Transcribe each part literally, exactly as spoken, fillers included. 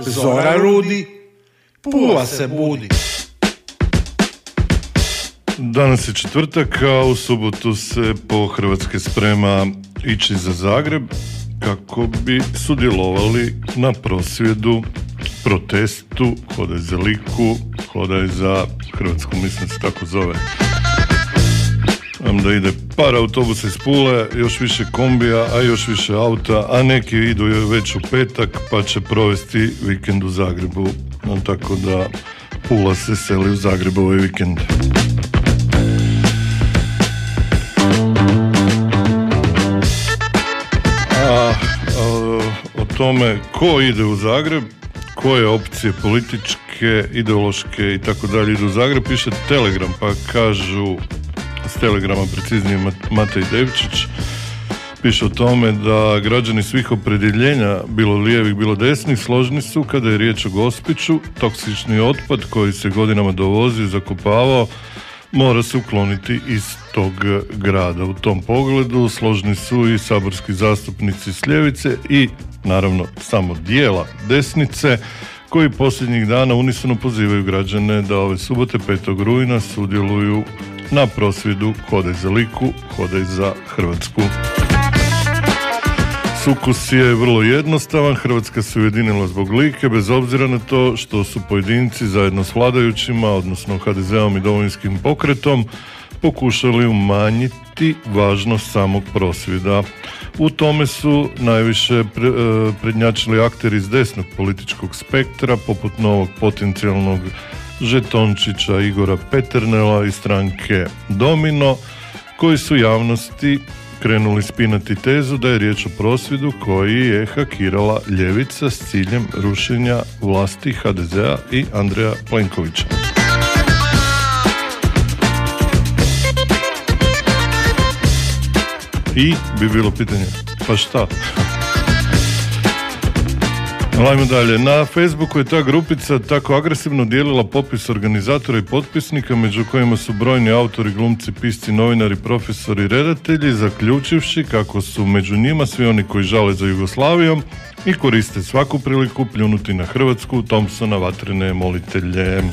Zora rudi, Pula se budi. Danas je četvrtak, a u subotu se po Hrvatske sprema ići za Zagreb kako bi sudjelovali na prosvjedu, protestu Hodaj za Liku, Hodaj za Hrvatsku, mislim se tako zove. Znam da ide par autobusa iz Pule, još više kombija, a još više auta, a neki idu već u petak pa će provesti vikend u Zagrebu. No, tako da Pula se seli u Zagreb ovaj vikend. A, a o tome ko ide u Zagreb, koje opcije političke, ideološke i tako dalje idu u Zagreb, piše Telegram, pa kažu s Telegrama, preciznije Matej Devčić, piše o tome da građani svih opredjeljenja, bilo lijevih, bilo desnih, složni su kada je riječ o Gospiću. Toksični otpad koji se godinama dovozio i zakopavao mora se ukloniti iz tog grada. U tom pogledu složni su i saborski zastupnici s ljevice i naravno samo dijela desnice, koji posljednjih dana unisono pozivaju građane da ove subote petog rujna sudjeluju na prosvjedu Hodaj za Liku, Hodaj za Hrvatsku. Sukus je vrlo jednostavan, Hrvatska se ujedinila zbog Like, bez obzira na to što su pojedinci zajedno s vladajućima, odnosno ha de zeom i Domovinskim pokretom, pokušali umanjiti važnost samog prosvjeda. U tome su najviše pre, e, prednjačili akteri iz desnog političkog spektra, poput novog potencijalnog žetončića Igora Peternela iz stranke Domino, koji su javnosti krenuli spinati tezu da je riječ o prosvjedu koji je hakirala ljevica s ciljem rušenja vlasti ha de zea i Andreja Plenkovića. I bi bilo pitanje, pa šta? Ajmo dalje. Na Facebooku je ta grupica tako agresivno dijelila popis organizatora i potpisnika, među kojima su brojni autori, glumci, pisci, novinari, profesori, redatelji, zaključivši kako su među njima svi oni koji žale za Jugoslavijom i koriste svaku priliku pljunuti na Hrvatsku, Thompsona, vatrene molitelje.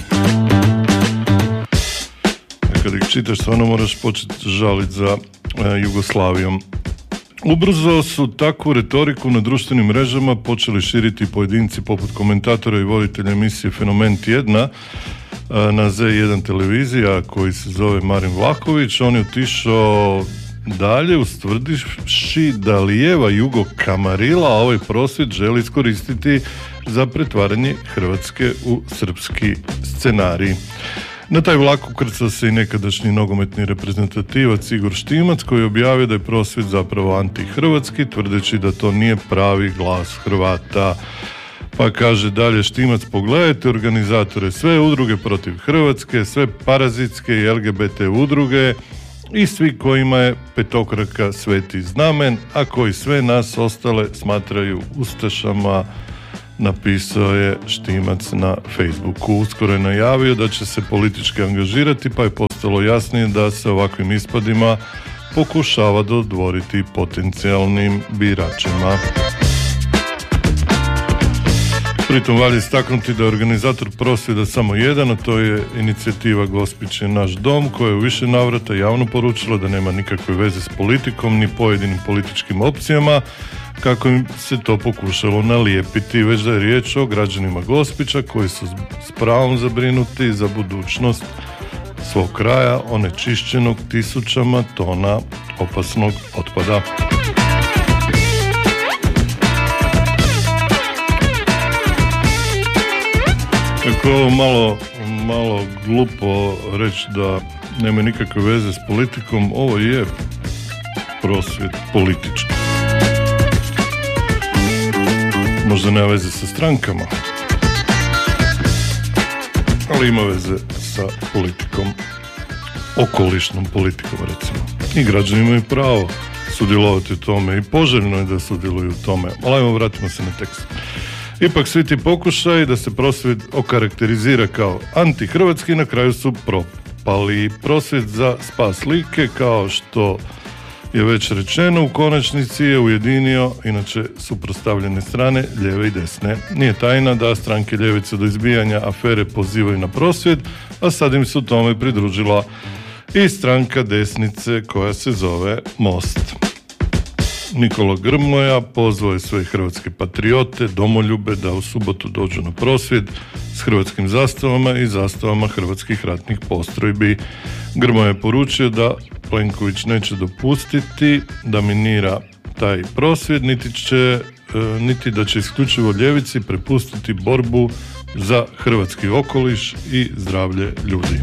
Kad ih čitaš, stvarno moraš početi žaliti za e, Jugoslavijom. Ubrzo su takvu retoriku na društvenim mrežama počeli širiti pojedinci poput komentatora i voditelja emisije Fenomen tjedna na zet jedan televizija koji se zove Marin Vlahović. On je otišao dalje ustvrdivši da lijeva Jugo Kamarila ovaj prosvjed želi iskoristiti za pretvaranje Hrvatske u srpski scenarij. Na taj vlak ukrcao se i nekadašnji nogometni reprezentativac Igor Štimac, koji je objavio da je prosvjed zapravo antihrvatski, tvrdeći da to nije pravi glas Hrvata. Pa kaže dalje Štimac, pogledajte organizatore, sve udruge protiv Hrvatske, sve parazitske i el ge be te udruge i svi kojima je petokraka sveti znamen, a koji sve nas ostale smatraju ustašama, napisao je Štimac na Facebooku. Uskoro je najavio da će se politički angažirati, pa je postalo jasnije da se ovakvim ispadima pokušava dodvoriti potencijalnim biračima. Pritom valja istaknuti da je organizator prosvjeda samo jedan, a to je inicijativa Gospić je naš dom, koja je u više navrata javno poručila da nema nikakve veze s politikom ni pojedinim političkim opcijama, kako im se to pokušalo nalijepiti, već da je riječ o građanima Gospića koji su s pravom zabrinuti za budućnost svog kraja, onečišćenog tisućama tona opasnog otpada. Kako je malo, malo glupo reći da nema nikakve veze s politikom, ovo je prosvjed politički. Možda nema veze sa strankama, ali ima veze sa politikom, okolišnom politikom recimo. I građani imaju pravo sudjelovati u tome i poželjno je da sudjeluju u tome. Ali ajmo, vratimo se na tekst. Ipak svi ti pokušaji da se prosvjed okarakterizira kao antihrvatski na kraju su propali. Prosvjed za spas Like, kao što je već rečeno, u konačnici je ujedinio inače suprotstavljene strane, lijeve i desne. Nije tajna da stranke ljevice do izbijanja afere pozivaju na prosvjed, a sad im se u tome pridružila i stranka desnice koja se zove Most. Nikola Grmoja pozvao je svoje hrvatske patriote, domoljube da u subotu dođu na prosvjed s hrvatskim zastavama i zastavama hrvatskih ratnih postrojbi. Grmoja je poručio da Plenković neće dopustiti da minira taj prosvjed, niti će, niti da će isključivo ljevici prepustiti borbu za hrvatski okoliš i zdravlje ljudi.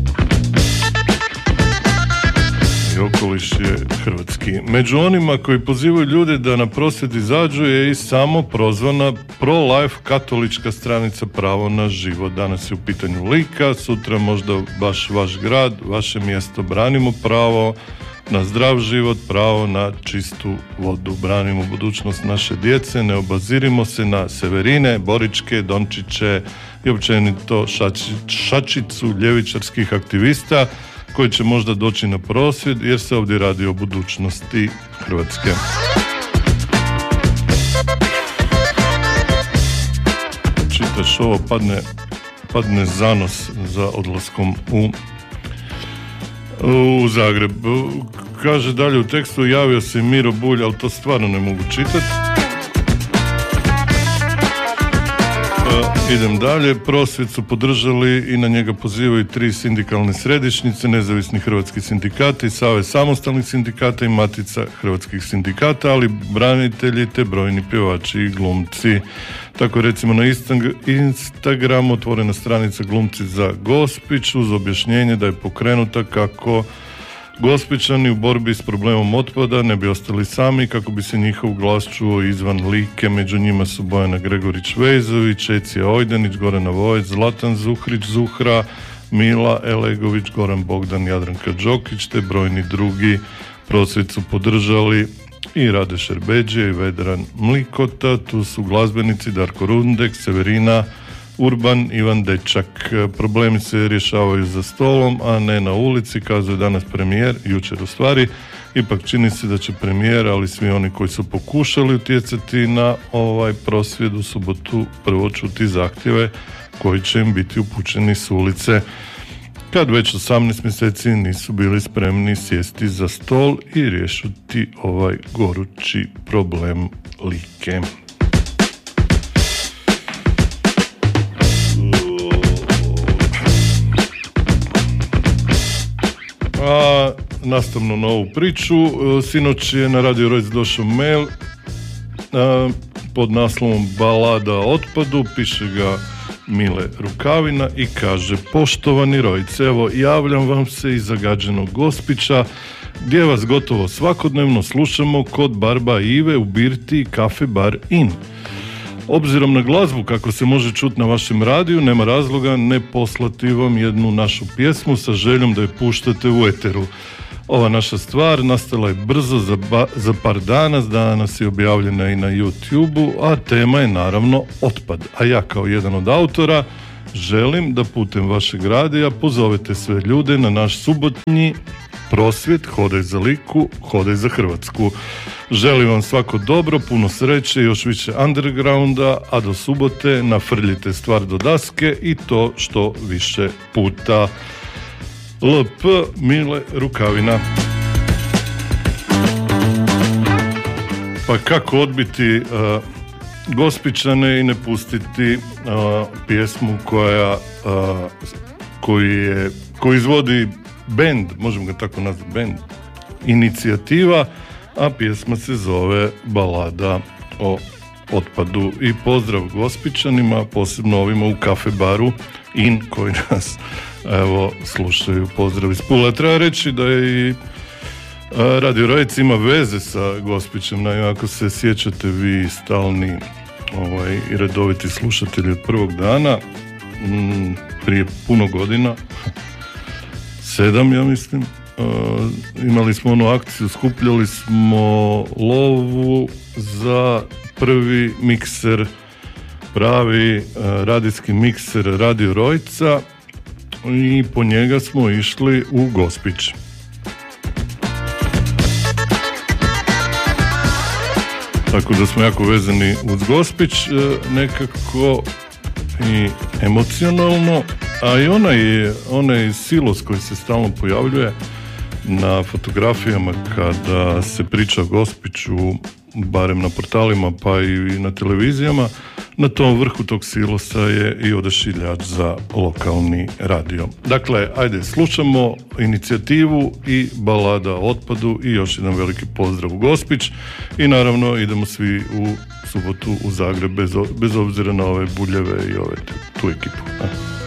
I okoliš je hrvatski. Među onima koji pozivaju ljude da na prosvjed izađu je i samo prozvana pro-life katolička stranica Pravo na život. Danas je u pitanju Lika, sutra možda baš vaš grad, vaše mjesto. Branimo pravo na zdrav život, pravo na čistu vodu. Branimo budućnost naše djece, ne obazirimo se na Severine, Boričke, Dončiće i općenito šači, šačicu ljevičarskih aktivista koji će možda doći na prosvjed jer se ovdje radi o budućnosti Hrvatske. Čitaš ovo, padne, padne zanos za odlaskom u, u Zagreb. Kaže dalje u tekstu, javio se Miro Bulj, ali to stvarno ne mogu čitati. Idem dalje, prosvjed su podržali i na njega pozivaju tri sindikalne središnjice, nezavisni hrvatski sindikati, Savez samostalnih sindikata i Matica hrvatskih sindikata, ali branitelji te brojni pjevači i glumci. Tako recimo na Instagramu otvorena stranica Glumci za Gospić uz objašnjenje da je pokrenuta kako Gospićani u borbi s problemom otpada ne bi ostali sami, kako bi se njihov glas čuo izvan Like. Među njima su Bojana Gregorić-Vezović, Ecija Ojdanić, Gorana Vojec, Zlatan Zuhrić, Zuhra, Mila Elegović, Goran Bogdan, Jadranka Đokić te brojni drugi. Prosvjed su podržali i Rade Šerbeđe i Vedran Mlikota, tu su glazbenici Darko Rundek, Severina Urban, Ivan Dečak. Problemi se rješavaju za stolom, a ne na ulici, kazuje danas premijer, jučer u stvari. Ipak čini se da će premijer, ali svi oni koji su pokušali utjecati na ovaj prosvjed u subotu prvo čuti zahtjeve koji će im biti upućeni s ulice. Kad već osamnaest mjeseci nisu bili spremni sjesti za stol i riješiti ovaj gorući problem Like. A nastavno na ovu priču, sinoć je na Radio Rojc došao mail a, pod naslovom Balada o otpadu, piše ga Mile Rukavina i kaže: poštovani Rojc, evo javljam vam se iz zagađenog Gospića gdje vas gotovo svakodnevno slušamo kod Barba Ive u birti Kafe Bar In. Obzirom na glazbu kako se može čuti na vašem radiju, nema razloga ne poslati vam jednu našu pjesmu sa željom da je puštate u eteru. Ova naša stvar nastala je brzo, za, ba, za par dana, danas je objavljena i na YouTube-u, a tema je naravno otpad. A ja kao jedan od autora želim da putem vašeg radija pozovete sve ljude na naš subotnji prosvjed Hodaj za Liku, Hodaj za Hrvatsku. Želim vam svako dobro, puno sreće, još više undergrounda, a do subote nafrljite stvar do daske i to što više puta. L P Mile Rukavina. Pa kako odbiti uh, Gospićane i ne pustiti uh, pjesmu koja uh, koji je koji izvodi bend, možemo ga tako nazvati, bend, Inicijativa, a pjesma se zove Balada o otpadu. I pozdrav Gospićanima, posebno ovima u kafe baru In koji nas evo slušaju. Pozdrav iz Pule. Treba reći da je i Radio Rojec ima veze sa Gospićem. Naime, ako se sjećate vi stalni ovaj, i redoviti slušatelji od prvog dana, m, prije puno godina, sedam ja mislim, uh, imali smo onu akciju, skupljali smo lovu za prvi mikser, pravi uh, radijski mikser Radio Rojca i po njega smo išli u Gospić. tako da smo jako vezani uz Gospić nekako i emocionalno, a i onaj, onaj silos koji se stalno pojavljuje na fotografijama kada se priča o Gospiću, barem na portalima pa i na televizijama, na tom vrhu tog silosa je i odašiljač za lokalni radio. Dakle, ajde, slušamo inicijativu i balada o otpadu i još jedan veliki pozdrav u Gospić i naravno idemo svi u subotu u Zagreb bez, bez obzira na ove buljeve i ove tu ekipu.